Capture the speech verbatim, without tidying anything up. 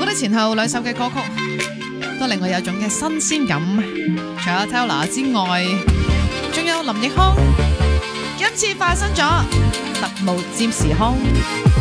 呢前後兩首嘅歌曲都令我有種嘅新鮮感。除咗 Taylor 之外，仲有林奕匡，今次化身咗特務占士康。